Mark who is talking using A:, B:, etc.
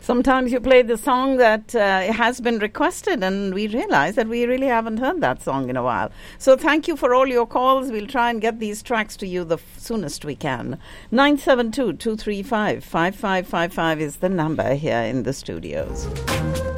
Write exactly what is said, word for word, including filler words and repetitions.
A: Sometimes you play the song that uh, has been requested and we realize that we really haven't heard that song in a while. So thank you for all your calls. We'll try and get these tracks to you the f- soonest we can. nine seven two, two three five, five five five five is the number here in the studios.